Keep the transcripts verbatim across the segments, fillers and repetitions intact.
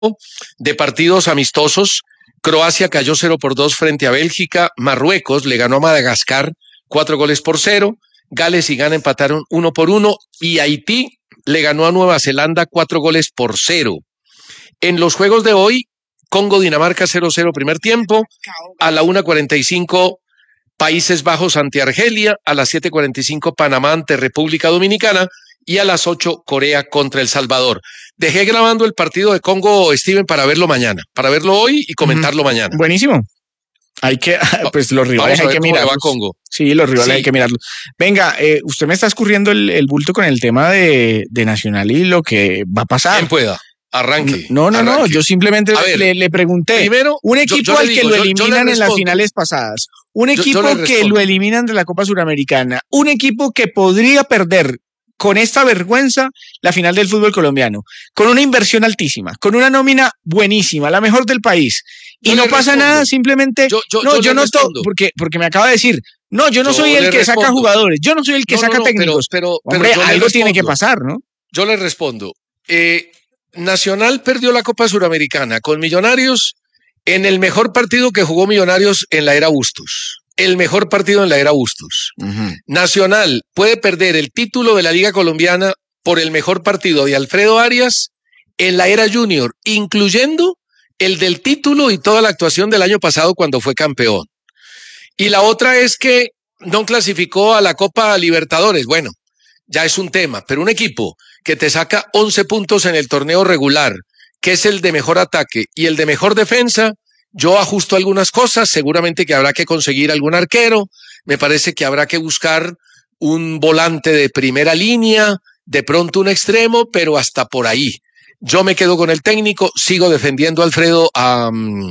de partidos amistosos. Croacia cayó cero por dos frente a Bélgica. Marruecos le ganó a Madagascar cuatro goles por cero. Gales y Ghana empataron uno por uno. Y Haití le ganó a Nueva Zelanda cuatro goles por cero. En los juegos de hoy, Congo-Dinamarca cero cero primer tiempo. A la una cuarenta y cinco, Países Bajos ante Argelia. A las siete cuarenta y cinco, Panamá ante República Dominicana. Y a las ocho, Corea contra El Salvador. Dejé grabando el partido de Congo, Steven, para verlo mañana, para verlo hoy y comentarlo uh-huh. mañana. Buenísimo. Hay que, pues los rivales hay que mirarlos. Congo. Sí, los rivales sí. hay que mirarlos. Venga, eh, usted me está escurriendo el, el bulto con el tema de, de Nacional y lo que va a pasar. ¿Quién pueda? Arranque. No, no, arranque. no, yo simplemente ver, le, le pregunté. Primero, un equipo yo, yo al digo, que lo yo, eliminan yo en las finales pasadas, un equipo yo, yo que lo eliminan de la Copa Suramericana, un equipo que podría perder con esta vergüenza la final del fútbol colombiano, con una inversión altísima, con una nómina buenísima, la mejor del país, y yo no pasa respondo. nada, simplemente, yo, yo, no, yo, yo no to, porque, porque me acaba de decir, no, yo no yo soy el que respondo. saca jugadores, yo no soy el que no, saca no, no, técnicos, pero, pero, hombre, pero algo tiene que pasar, ¿no? Yo le respondo, eh, Nacional perdió la Copa Suramericana con Millonarios en el mejor partido que jugó Millonarios en la era Bustos. El mejor partido en la era Bustos. Uh-huh. Nacional puede perder el título de la Liga Colombiana por el mejor partido de Alfredo Arias en la era Junior, incluyendo el del título y toda la actuación del año pasado cuando fue campeón. Y la otra es que no clasificó a la Copa Libertadores. Bueno, ya es un tema, pero un equipo que te saca once puntos en el torneo regular, que es el de mejor ataque y el de mejor defensa, yo ajusto algunas cosas, seguramente que habrá que conseguir algún arquero, me parece que habrá que buscar un volante de primera línea, de pronto un extremo, pero hasta por ahí. Yo me quedo con el técnico, sigo defendiendo a Alfredo a,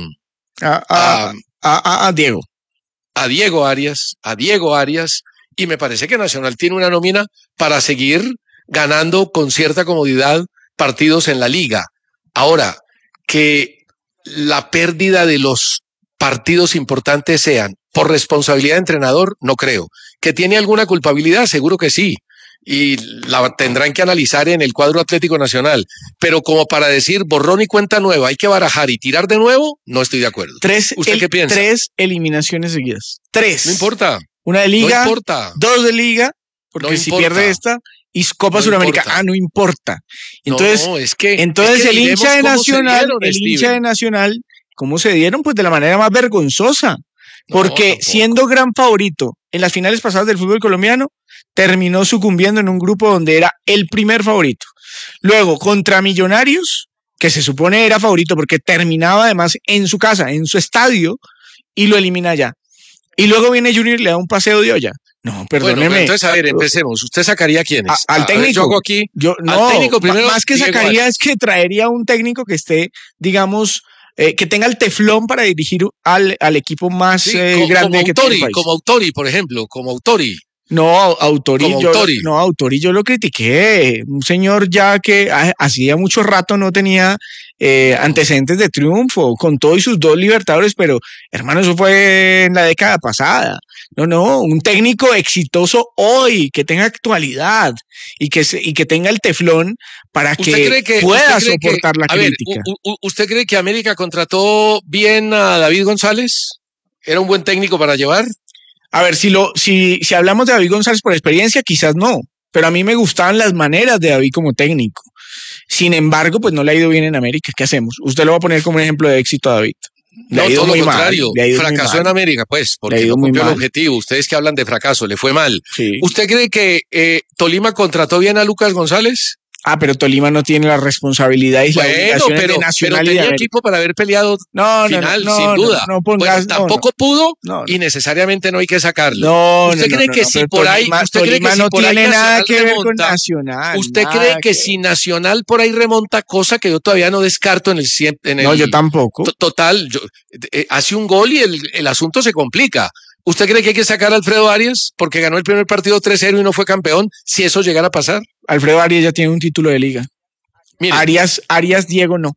a, a, a, a, a Diego. A Diego Arias, a Diego Arias, y me parece que Nacional tiene una nómina para seguir ganando con cierta comodidad partidos en la liga. Ahora, que la pérdida de los partidos importantes sean por responsabilidad de entrenador, no creo. ¿Que tiene alguna culpabilidad? Seguro que sí. Y la tendrán que analizar en el cuadro Atlético Nacional. Pero como para decir borrón y cuenta nueva, hay que barajar y tirar de nuevo, no estoy de acuerdo. Tres, ¿Usted el, qué piensa? Tres eliminaciones seguidas. Tres. No importa. Una de liga, no importa. Dos de liga, porque no si importa. pierde esta, y Copa no Suramericana, importa. ah, no importa. Entonces, no, es que, entonces es que el hincha de Nacional, dieron, el Steven. hincha de Nacional, ¿cómo se dieron? Pues de la manera más vergonzosa. Porque no, siendo gran favorito en las finales pasadas del fútbol colombiano, terminó sucumbiendo en un grupo donde era el primer favorito. Luego, contra Millonarios, que se supone era favorito porque terminaba además en su casa, en su estadio, y lo elimina allá. Y luego viene Junior y le da un paseo de olla. No, perdóneme. Bueno, entonces, a ver, empecemos. ¿Usted sacaría a quiénes? A, al técnico. Ver, yo hago aquí. Yo, no, al técnico primero, más que Diego sacaría Arias. es que traería un técnico que esté, digamos, eh, que tenga el teflón para dirigir al, al equipo más sí, eh, como, grande como que Autori, tiene el país. Como Autori, por ejemplo, como Autori. No, Autori, como yo, Autori. no, Autori yo lo critiqué. Un señor ya que hacía mucho rato no tenía eh, antecedentes de triunfo, con todo y sus dos Libertadores, pero hermano, eso fue en la década pasada. No, no, un técnico exitoso hoy, que tenga actualidad y que, se, y que tenga el teflón para que, que pueda soportar que, la a crítica. Ver, u, u, ¿usted cree que América contrató bien a David González? ¿Era un buen técnico para llevar? A ver, si, lo, si, si hablamos de David González por experiencia, quizás no, pero a mí me gustaban las maneras de David como técnico. Sin embargo, pues no le ha ido bien en América. ¿Qué hacemos? Usted lo va a poner como un ejemplo de éxito a David. Le no, todo lo contrario. Mal, fracasó en América, pues, porque no cumplió el objetivo. Ustedes que hablan de fracaso, le fue mal. Sí. ¿Usted cree que eh, Tolima contrató bien a Lucas González? Ah, pero Tolima no tiene la responsabilidad y bueno, la obligación pero, de Nacional pero tenía y de equipo para haber peleado no, final, no, no, sin duda. No, no pongas, bueno, tampoco no, pudo no, y necesariamente no hay que sacarlo. No, ¿Usted no, cree no, que no, si no, por ahí, Tolima, usted Tolima cree que si no por tiene ahí nada Nacional que ver remonta, con Nacional? ¿Usted nada cree que, que si Nacional por ahí remonta, cosa que yo todavía no descarto en el en el No, yo tampoco. Total, yo, eh, hace un gol y el, el asunto se complica. ¿Usted cree que hay que sacar a Alfredo Arias porque ganó el primer partido tres cero y no fue campeón? Si eso llegara a pasar. Alfredo Arias ya tiene un título de liga. Mire, Arias, Arias, Diego no.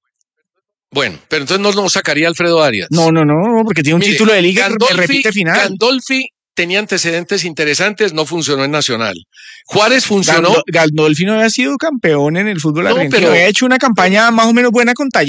Bueno, pero entonces no, no sacaría a Alfredo Arias. No, no, no, porque tiene un Mire, título de liga, Gandolfi, me repite final. Gandolfi tenía antecedentes interesantes, no funcionó en Nacional. Juárez funcionó. Gandolfi no había sido campeón en el fútbol no, argentino, pero había hecho una campaña más o menos buena con Talleres.